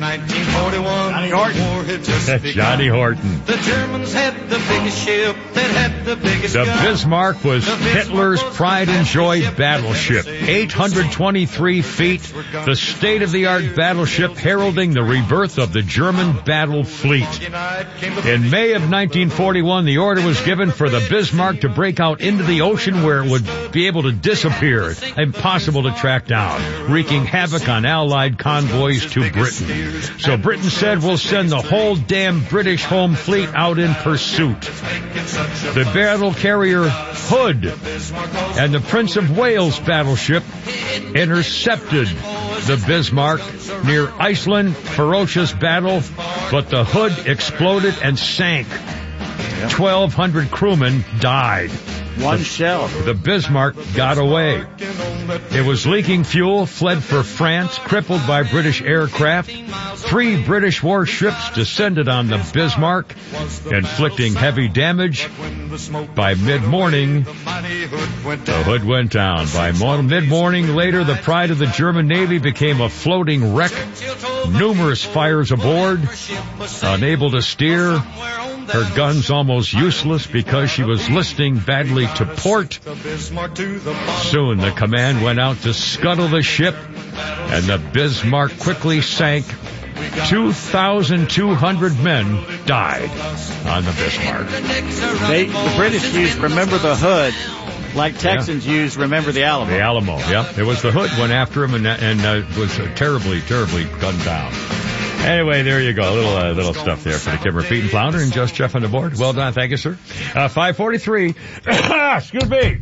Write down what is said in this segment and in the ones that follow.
1941, Johnny Horton. the war had just begun. Johnny Horton. The Germans had the biggest ship that had the biggest The gun. Bismarck was Hitler's pride and joy battleship. 823 feet, the state-of-the-art battleship heralding the rebirth of the German battle fleet. In May of 1941, the order was given for the Bismarck to break out into the ocean where it would be able to disappear, impossible to track down, wreaking havoc on Allied convoys to Britain. So Britain said, we'll send the whole damn British home fleet out in pursuit. The battle carrier Hood and the Prince of Wales battleship intercepted the Bismarck near Iceland. Ferocious battle, but the Hood exploded and sank. 1,200 crewmen died. One shell. The Bismarck got away. It was leaking fuel, fled for France, crippled by British aircraft. 3 British warships descended on the Bismarck, inflicting heavy damage. By mid-morning, the Hood went down. By mid-morning later, the pride of the German Navy became a floating wreck. Numerous fires aboard, unable to steer. Her guns almost useless because she was listing badly to port. Soon the command went out to scuttle the ship, and the Bismarck quickly sank. 2,200 men died on the Bismarck. The British used Remember the Hood like Texans used Remember the Alamo. The Alamo, yeah. It was the Hood went after him and was terribly, terribly gunned down. Anyway, there you go. A little stuff there for the Kimmer, Pete, and Flounder, and Just Jeff on the board. Well done. Thank you, sir. 5:43. Excuse me.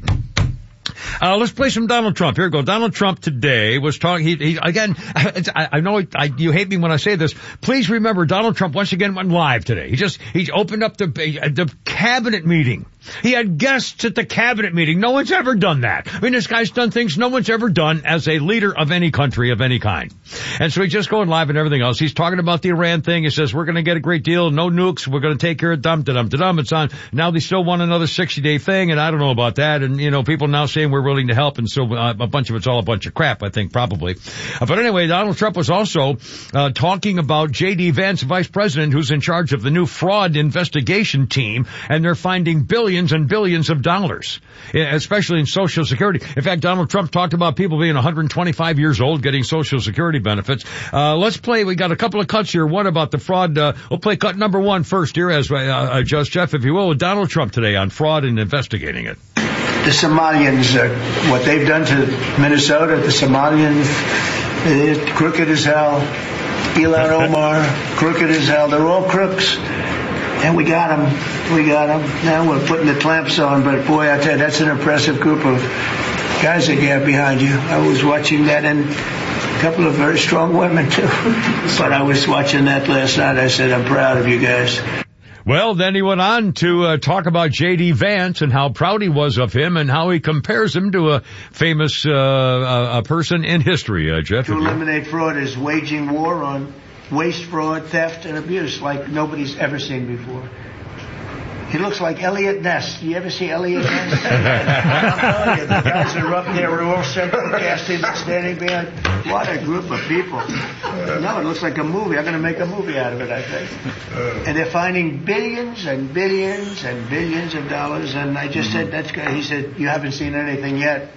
Let's play some Donald Trump. Here we go. Donald Trump today was talking, he again, I know you hate me when I say this. Please remember, Donald Trump once again went live today. He opened up the cabinet meeting. He had guests at the cabinet meeting. No one's ever done that. I mean, this guy's done things no one's ever done as a leader of any country of any kind. And so he's just going live and everything else. He's talking about the Iran thing. He says, we're going to get a great deal. No nukes. We're going to take care of dum-da-dum-da-dum. It's on. Now they still want another 60-day thing, and I don't know about that. And, people now saying we're willing to help, and so a bunch of it's all a bunch of crap, I think, probably. But anyway, Donald Trump was also talking about J.D. Vance, vice president, who's in charge of the new fraud investigation team, and they're finding billions and billions of dollars, especially in Social Security. In fact, Donald Trump talked about people being 125 years old getting Social Security benefits. Let's play. We got a couple of cuts here. One about the fraud. We'll play cut number 1 first here, as Just Jeff, if you will, with Donald Trump today on fraud and investigating it. The Somalians, what they've done to Minnesota, the Somalians, they're crooked as hell. Ilhan Omar, crooked as hell. They're all crooks. And we got them. Now we're putting the clamps on. But boy, I tell you, that's an impressive group of guys that you have behind you. I was watching that, and a couple of very strong women too. But I was watching that last night. I said, I'm proud of you guys. Well, then he went on to talk about J.D. Vance and how proud he was of him and how he compares him to a famous a person in history, Jeff. To eliminate fraud is waging war on waste, fraud, theft, and abuse like nobody's ever seen before. He looks like Elliot Ness. You ever see Elliot Ness? I'm telling you, the guys are up there. We're all central casting, standing behind. What a group of people. No, it looks like a movie. I'm going to make a movie out of it, I think. And they're finding billions and billions and billions of dollars. And I just said, that's good. He said, you haven't seen anything yet.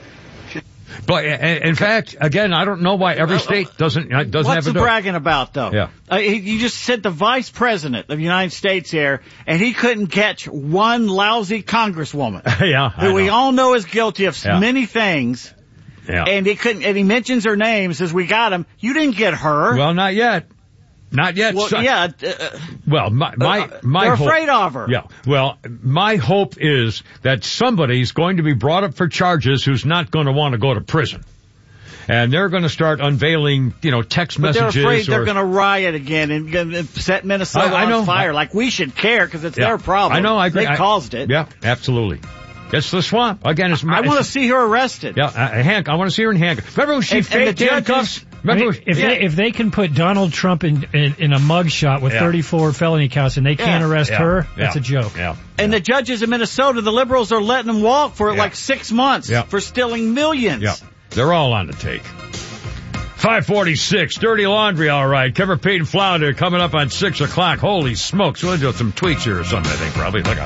But in fact, again, I don't know why every state doesn't have a. What's the bragging about, though? Yeah. You just sent the vice president of the United States here, and he couldn't catch one lousy congresswoman. Yeah. Who we all know is guilty of many things. Yeah. And he couldn't. And he mentions her name, says we got him. You didn't get her. Well, not yet. Not yet. Well, well, my they're hope, afraid of her. Yeah. Well, my hope is that somebody's going to be brought up for charges who's not going to want to go to prison. And they're going to start unveiling, text messages. They're afraid they're going to riot again and set Minnesota on fire. Like we should care because it's their problem. I know. I agree. They caused it. Yeah, absolutely. It's the swamp. Again, I want to see her arrested. Yeah, Hank, I want to see her in handcuffs. Remember when she faked handcuffs? If they can put Donald Trump in a mugshot with 34 felony counts and they can't arrest her, that's a joke. Yeah. And the judges in Minnesota, the liberals are letting them walk for like 6 months for stealing millions. Yeah. They're all on the take. 546, Dirty Laundry, all right. Kimmer, Pete, and Flounder coming up on 6 o'clock. Holy smokes. We'll do some tweets here or something, I think, probably. Look out.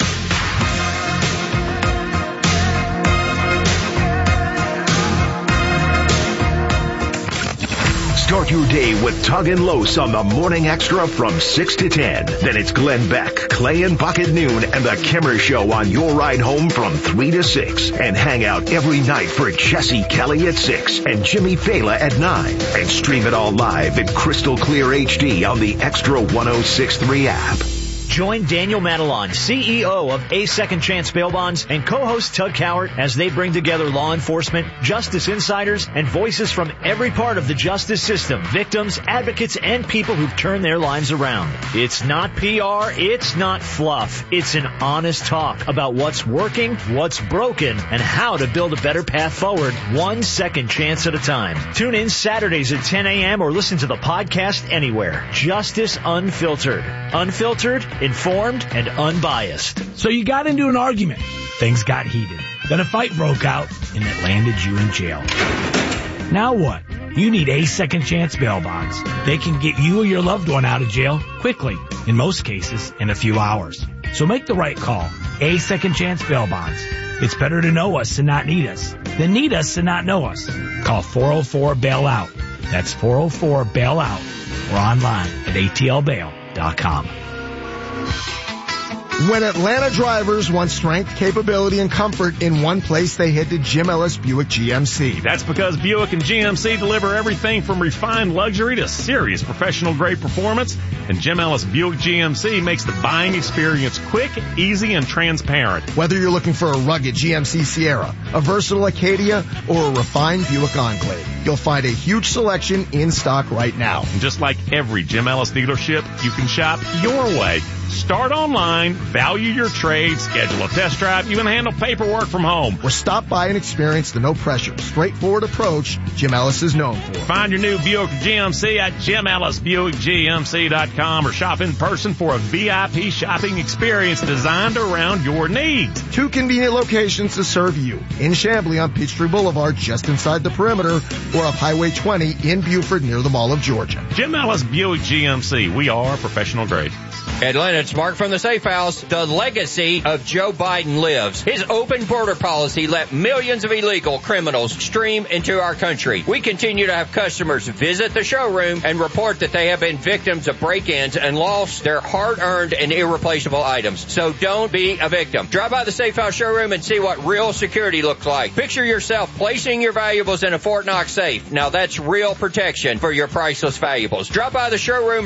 Start your day with Tug and Los on the Morning Extra from 6 to 10. Then it's Glenn Beck, Clay and Buck at noon, and the Kimmer Show on your ride home from 3 to 6. And hang out every night for Jesse Kelly at 6 and Jimmy Fela at 9. And stream it all live in crystal clear HD on the Extra 106.3 app. Join Daniel Matalon, CEO of A Second Chance Bail Bonds, and co-host Tug Cowart as they bring together law enforcement, justice insiders, and voices from every part of the justice system, victims, advocates, and people who've turned their lives around. It's not PR, it's not fluff. It's an honest talk about what's working, what's broken, and how to build a better path forward, one second chance at a time. Tune in Saturdays at 10 a.m. or listen to the podcast anywhere. Justice Unfiltered. Unfiltered, informed, and unbiased. So you got into an argument. Things got heated. Then a fight broke out, and it landed you in jail. Now what? You need A Second Chance Bail Bonds. They can get you or your loved one out of jail quickly, in most cases, in a few hours. So make the right call. A Second Chance Bail Bonds. It's better to know us and not need us than need us and not know us. Call 404-BAIL-OUT. That's 404-BAIL-OUT or online at atlbail.com. When Atlanta drivers want strength, capability, and comfort in one place, they head to Jim Ellis Buick GMC. That's because Buick and GMC deliver everything from refined luxury to serious professional-grade performance, and Jim Ellis Buick GMC makes the buying experience quick, easy, and transparent. Whether you're looking for a rugged GMC Sierra, a versatile Acadia, or a refined Buick Enclave, you'll find a huge selection in stock right now. And just like every Jim Ellis dealership, you can shop your way. Start online, value your trade, schedule a test drive, even handle paperwork from home. Or stop by and experience the no-pressure, straightforward approach Jim Ellis is known for. Find your new Buick GMC at JimEllisBuickGMC.com or shop in person for a VIP shopping experience designed around your needs. 2 convenient locations to serve you. In Chamblee on Peachtree Boulevard, just inside the perimeter, or up Highway 20 in Buford near the Mall of Georgia. Jim Ellis Buick GMC. We are professional grade. Atlanta, it's Mark from the Safe House. The legacy of Joe Biden lives. His open border policy let millions of illegal criminals stream into our country. We continue to have customers visit the showroom and report that they have been victims of break-ins and lost their hard-earned and irreplaceable items. So don't be a victim. Drive by the Safe House showroom and see what real security looks like. Picture yourself placing your valuables in a Fort Knox safe. Now that's real protection for your priceless valuables. Drop by the showroom